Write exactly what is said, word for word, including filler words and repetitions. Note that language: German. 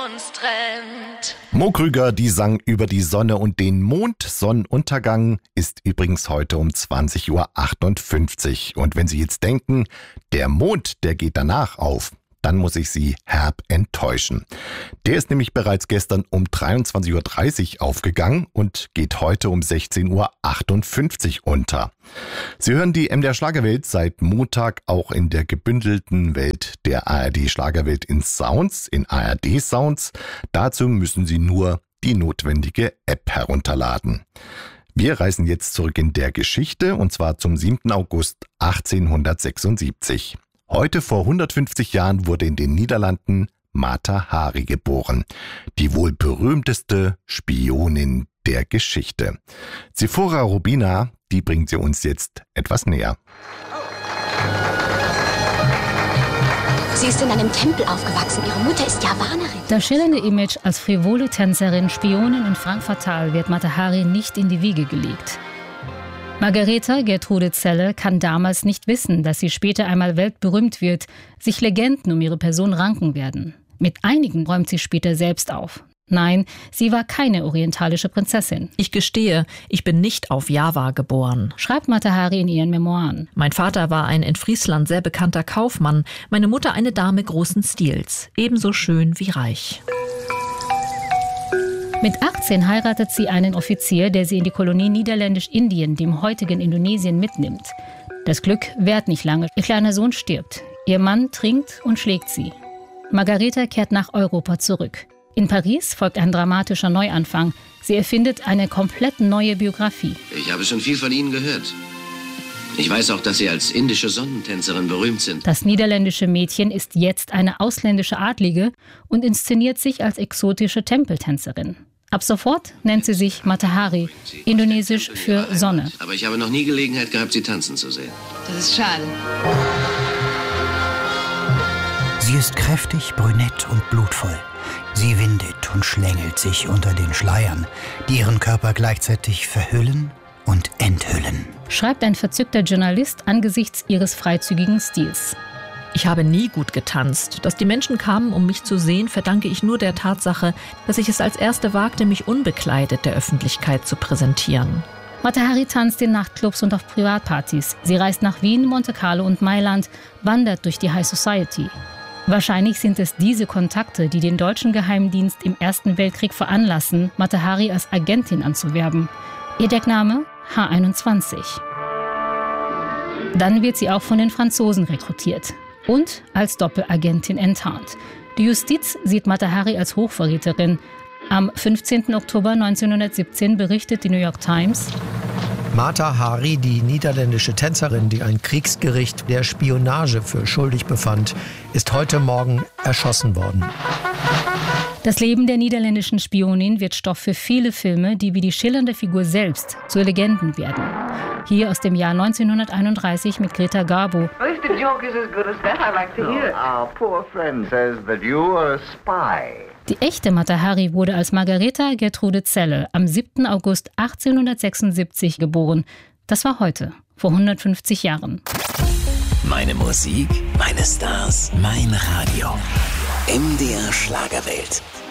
uns trennt. Mo Krüger, die sang über die Sonne und den Mond. Sonnenuntergang ist übrigens heute um zwanzig Uhr achtundfünfzig. Und wenn Sie jetzt denken, der Mond, der geht danach auf, dann muss ich Sie herb enttäuschen. Der ist nämlich bereits gestern um dreiundzwanzig Uhr dreißig aufgegangen und geht heute um sechzehn Uhr achtundfünfzig unter. Sie hören die M D R Schlagerwelt seit Montag auch in der gebündelten Welt der A R D Schlagerwelt in Sounds, in A R D Sounds. Dazu müssen Sie nur die notwendige App herunterladen. Wir reisen jetzt zurück in der Geschichte und zwar zum siebten August achtzehnhundertsechsundsiebzig. Heute vor hundertfünfzig Jahren wurde in den Niederlanden Mata Hari geboren, die wohl berühmteste Spionin der Geschichte. Sephora Rubina, die bringt sie uns jetzt etwas näher. Sie ist in einem Tempel aufgewachsen. Ihre Mutter ist Javanerin. Das schillernde Image als frivole Tänzerin, Spionin und Frank Fatal wird Mata Hari nicht in die Wiege gelegt. Margareta Gertrude Zelle kann damals nicht wissen, dass sie später einmal weltberühmt wird, sich Legenden um ihre Person ranken werden. Mit einigen räumt sie später selbst auf. Nein, sie war keine orientalische Prinzessin. Ich gestehe, ich bin nicht auf Java geboren, schreibt Mata Hari in ihren Memoiren. Mein Vater war ein in Friesland sehr bekannter Kaufmann, meine Mutter eine Dame großen Stils, ebenso schön wie reich. Mit achtzehn heiratet sie einen Offizier, der sie in die Kolonie Niederländisch-Indien, dem heutigen Indonesien, mitnimmt. Das Glück währt nicht lange. Ihr kleiner Sohn stirbt. Ihr Mann trinkt und schlägt sie. Margareta kehrt nach Europa zurück. In Paris folgt ein dramatischer Neuanfang. Sie erfindet eine komplett neue Biografie. Ich habe schon viel von Ihnen gehört. Ich weiß auch, dass Sie als indische Sonnentänzerin berühmt sind. Das niederländische Mädchen ist jetzt eine ausländische Adlige und inszeniert sich als exotische Tempeltänzerin. Ab sofort nennt sie sich Mata Hari, indonesisch für Sonne. Aber ich habe noch nie Gelegenheit gehabt, Sie tanzen zu sehen. Das ist schade. Sie ist kräftig, brünett und blutvoll. Sie windet und schlängelt sich unter den Schleiern, die ihren Körper gleichzeitig verhüllen und enthüllen, schreibt ein verzückter Journalist angesichts ihres freizügigen Stils. Ich habe nie gut getanzt. Dass die Menschen kamen, um mich zu sehen, verdanke ich nur der Tatsache, dass ich es als Erste wagte, mich unbekleidet der Öffentlichkeit zu präsentieren. Mata Hari tanzt in Nachtclubs und auf Privatpartys. Sie reist nach Wien, Monte Carlo und Mailand, wandert durch die High Society. Wahrscheinlich sind es diese Kontakte, die den deutschen Geheimdienst im Ersten Weltkrieg veranlassen, Mata Hari als Agentin anzuwerben. Ihr Deckname? H einundzwanzig. Dann wird sie auch von den Franzosen rekrutiert und als Doppelagentin enttarnt. Die Justiz sieht Mata Hari als Hochverräterin. Am fünfzehnten Oktober neunzehnhundertsiebzehn berichtet die New York Times: Mata Hari, die niederländische Tänzerin, die ein Kriegsgericht der Spionage für schuldig befand, ist heute Morgen erschossen worden. Das Leben der niederländischen Spionin wird Stoff für viele Filme, die wie die schillernde Figur selbst zu Legenden werden. Hier aus dem Jahr neunzehnhunderteinunddreißig mit Greta Garbo. Die echte Mata Hari wurde als Margareta Gertrude Zelle am siebten August achtzehnhundertsechsundsiebzig geboren. Das war heute, vor hundertfünfzig Jahren. Meine Musik, meine Stars, mein Radio. M D R Schlagerwelt.